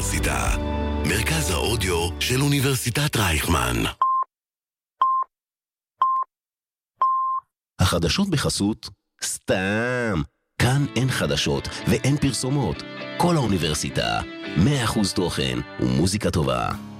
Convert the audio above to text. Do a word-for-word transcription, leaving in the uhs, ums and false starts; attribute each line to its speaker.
Speaker 1: האוניברסיטה. מרכז האודיו של אוניברסיטת רייכמן. החדשות בחסות? סתם. כאן אין חדשות ואין פרסומות. כל האוניברסיטה. מאה אחוז תוכן ומוזיקה טובה.